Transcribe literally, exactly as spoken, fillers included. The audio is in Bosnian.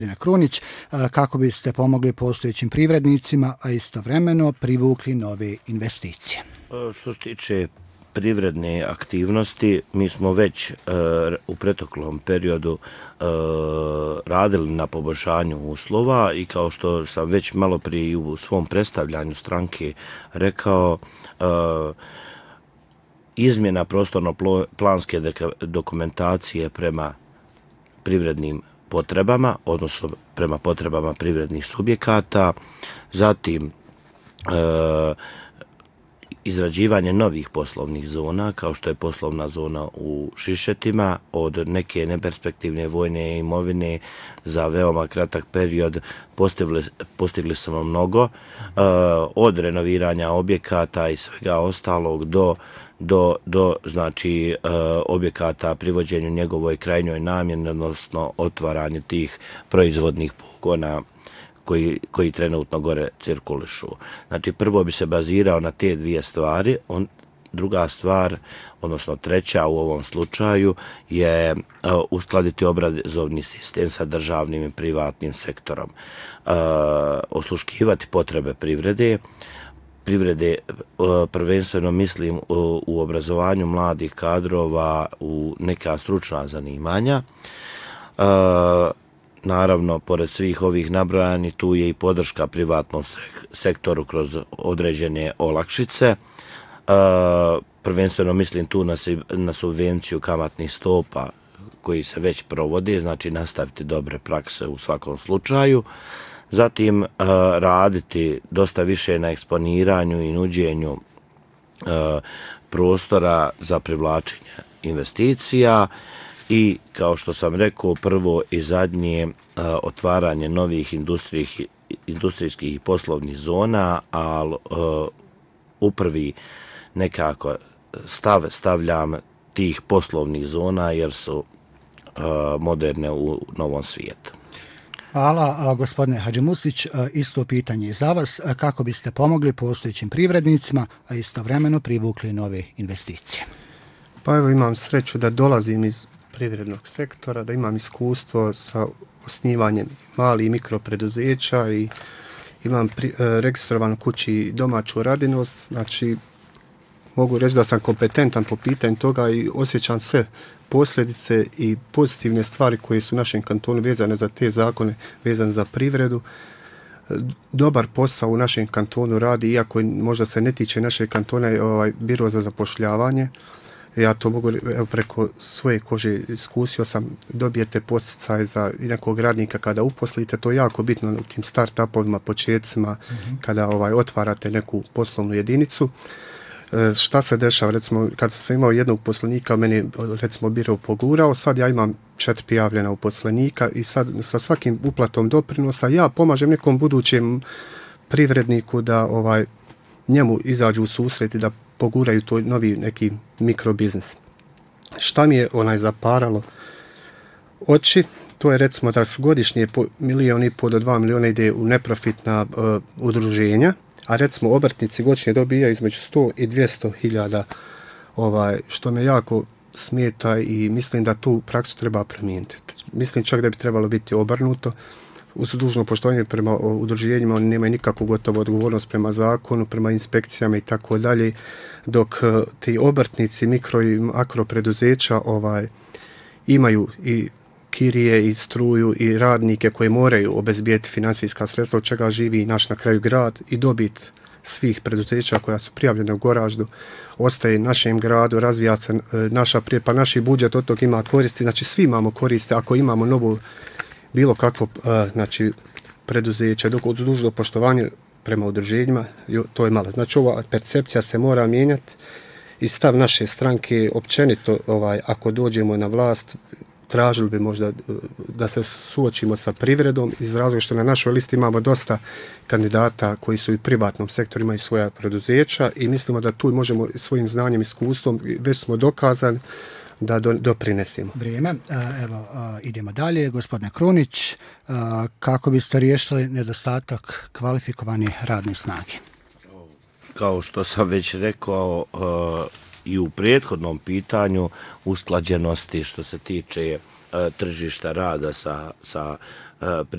Krunić, kako biste pomogli postojećim privrednicima, a istovremeno privukli nove investicije? Što se tiče privredne aktivnosti, mi smo već u proteklom periodu radili na poboljšanju uslova i kao što sam već malo prije u svom predstavljanju stranke rekao, izmjena prostorno-planske dokumentacije prema privrednim potrebama, odnosno prema potrebama privrednih subjekata, zatim e, izrađivanje novih poslovnih zona, kao što je poslovna zona u Šišetima, od neke neperspektivne vojne imovine za veoma kratak period postigli, postigli smo mnogo, e, od renoviranja objekata i svega ostalog do do, do znači, e, objekata privođenju njegovoj krajnjoj namjeni, odnosno otvaranje tih proizvodnih pogona koji, koji trenutno gore cirkulišu. Znači, prvo bi se bazirao na te dvije stvari. On, druga stvar, odnosno treća u ovom slučaju, je uh, uskladiti obrazovni sistem sa državnim i privatnim sektorom. Uh, osluškivati potrebe privrede, privrede, prvenstveno mislim u, u obrazovanju mladih kadrova u neka stručna zanimanja. E, naravno, pored svih ovih nabrojani, tu je i podrška privatnom sektoru kroz određene olakšice. E, prvenstveno mislim tu na, na subvenciju kamatnih stopa koji se već provode, znači nastaviti dobre prakse u svakom slučaju. Zatim uh, raditi dosta više na eksponiranju i nuđenju uh, prostora za privlačenje investicija i, kao što sam rekao, prvo i zadnje uh, otvaranje novih industrijskih, industrijskih i poslovnih zona, ali uh, u prvi nekako stav, stavljam tih poslovnih zona jer su uh, moderne u novom svijetu. Hvala, gospodine Hadžimuslić. Isto pitanje za vas. Kako biste pomogli postojećim privrednicima, a istovremeno privukli nove investicije? Pa evo, imam sreću da dolazim iz privrednog sektora, da imam iskustvo sa osnivanjem malih i mikropreduzeća i imam pri, registrovanu kući domaću radinost. Znači, mogu reći da sam kompetentan po pitanju toga i osjećam sve posljedice i pozitivne stvari koje su u našem kantonu vezane za te zakone, vezane za privredu. Dobar posao u našem kantonu radi, iako možda se ne tiče našeg kantona, je ovaj biro za zapošljavanje. Ja to mogu, evo, preko svoje kože iskusio sam, dobijete podsticaj za nekog radnika kada uposlite, to je jako bitno u tim start-upovima, početcima, mm-hmm. kada ovaj otvarate neku poslovnu jedinicu. Šta se dešava, recimo, kad sam imao jednog poslenika, meni, recimo, biro pogurao, sad ja imam četiri prijavljena uposlenika i sad sa svakim uplatom doprinosa ja pomažem nekom budućem privredniku da ovaj njemu izađu u susret i da poguraju to novi neki mikrobiznis. Šta mi je onaj zaparalo oči, to je, recimo, da su godišnje po milijon i pol do dva miliona ide u neprofitna uh, udruženja, a recimo obrtnici godišnje dobijaju između sto i dvjesto hiljada, ovaj, što me jako smeta i mislim da tu praksu treba promijeniti. Mislim čak da bi trebalo biti obrnuto. Uz dužno poštovanje prema udruženjima, oni nemaju nikakvu gotovu odgovornost prema zakonu, prema inspekcijama i tako dalje, dok ti obrtnici, mikro i makro preduzeća ovaj, imaju i kirije i struju i radnike koje moraju obezbijeti financijska sredstva od čega živi naš na kraju grad i dobit svih preduzeća koja su prijavljene u Goraždu ostaje našem gradu, razvija se naša prije, pa naši budžet od tog ima koristi, znači svi imamo koriste ako imamo novu bilo kakvo znači, preduzeće, dok od dužno poštovanje prema udruženjima, to je malo. Znači ova percepcija se mora mijenjati i stav naše stranke općenito, ovaj, ako dođemo na vlast, tražili bi možda da se suočimo sa privredom iz razloga što na našoj listi imamo dosta kandidata koji su i u privatnom sektoru, imaju svoja preduzeća i mislimo da tu možemo svojim znanjem i iskustvom, već smo dokazani da do, doprinesimo. Vrijeme. Evo, idemo dalje. Gospodine Krunić, kako biste riješili nedostatak kvalifikovane radne snage? Kao što sam već rekao, i u prethodnom pitanju usklađenosti što se tiče uh, tržišta rada sa, sa uh,